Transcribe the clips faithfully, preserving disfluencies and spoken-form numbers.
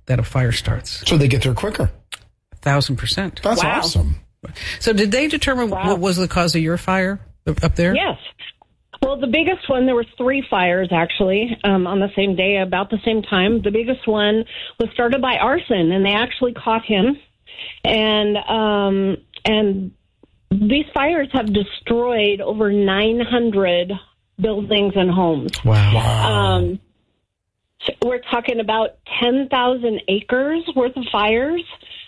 that a fire starts. So they get there quicker. A thousand percent. That's Wow. awesome. So did they determine Wow. what was the cause of your fire up there? Yes. Well, the biggest one, there was three fires, actually, um, on the same day, about the same time. The biggest one was started by arson, and they actually caught him. And um, and these fires have destroyed over nine hundred buildings and homes. Wow. Wow. Um, so we're talking about ten thousand acres worth of fires.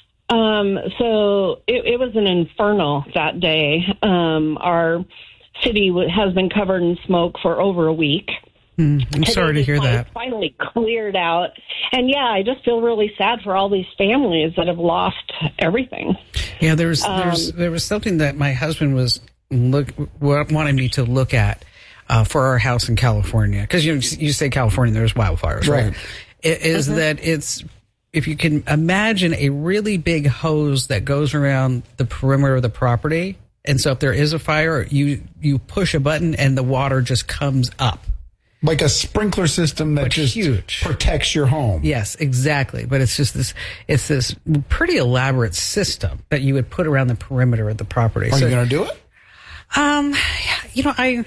Um, so it, it was an inferno that day. Um, our city w- has been covered in smoke for over a week. Mm, I'm Today sorry to the hear fire that. Finally cleared out. And yeah, I just feel really sad for all these families that have lost everything. Yeah, there's Um, there's there was something that my husband was look wa- wanting me to look at uh, for our house in California, because you you say California, there's wildfires, right? Right. It is that it's, if you can imagine a really big hose that goes around the perimeter of the property, and so if there is a fire, you you push a button and the water just comes up. Like a sprinkler system that But just huge. protects your home. Yes, exactly. But it's just this, it's this pretty elaborate system that you would put around the perimeter of the property. Are So, you going to do it? um, you know, I,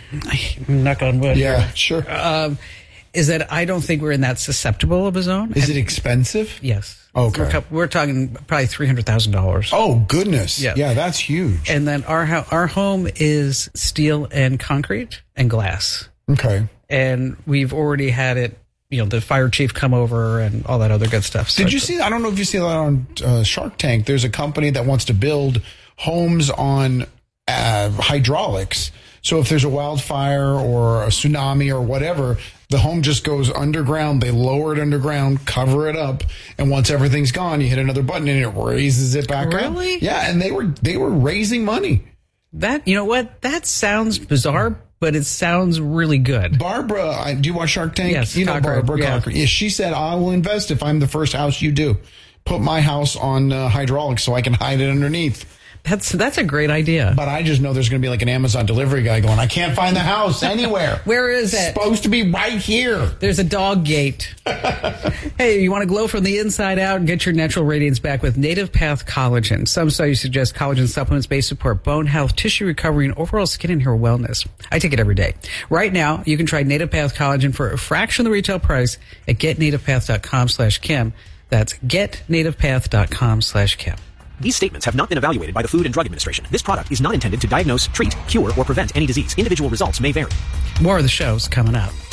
I knock on wood. Yeah, here. sure. Um, is that I don't think we're in that susceptible of a zone. Is And- it expensive? Yes. Okay. We're, co- we're talking probably three hundred thousand dollars. Oh, goodness. Yeah. Yeah, that's huge. And then our ho- our home is steel and concrete and glass. Okay. And we've already had it, you know, the fire chief come over and all that other good stuff. So Did you it's- see, I don't know if you see that on uh, Shark Tank. There's a company that wants to build homes on uh, hydraulics. So if there's a wildfire or a tsunami or whatever, the home just goes underground. They lower it underground, cover it up, and once everything's gone, you hit another button and it raises it back up. Really? Yeah, and they were they were raising money. That, you know what? That sounds bizarre, but it sounds really good. Barbara, I, do you watch Shark Tank? Yes, you know Cochran, Barbara yeah. Cochran. Yeah, she said, I will invest if I'm the first house you do. Put my house on uh, hydraulics so I can hide it underneath. That's that's a great idea. But I just know there's going to be like an Amazon delivery guy going, I can't find the house anywhere. Where is It's it? supposed to be right here. There's a dog gate. Hey, you want to glow from the inside out and get your natural radiance back with Native Path Collagen. Some studies suggest collagen supplements may support bone health, tissue recovery, and overall skin and hair wellness. I take it every day. Right now, you can try Native Path Collagen for a fraction of the retail price at getnativepath.com slash Kim. That's getnativepath.com slash Kim. These statements have not been evaluated by the Food and Drug Administration. This product is not intended to diagnose, treat, cure, or prevent any disease. Individual results may vary. More of the show's coming up.